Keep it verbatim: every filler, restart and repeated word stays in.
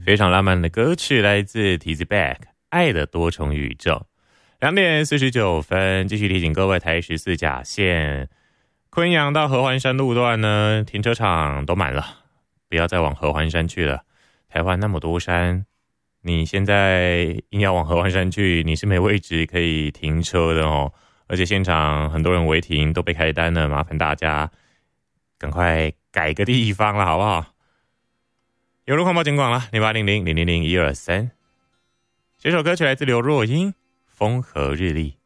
非常浪漫的歌曲来自 Tizzy Bac 爱的多重宇宙。两点四十九分，继续提醒各位，台十四甲线昆阳到合欢山路段呢，停车场都满了，不要再往合欢山去了。台湾那么多山，你现在硬要往合欢山去，你是没位置可以停车的哦。而且现场很多人违停都被开单了，麻烦大家赶快改个地方了，好不好？有路况报警广了，零八零零零零零一二三。这首歌曲来自刘若英，《风和日丽》。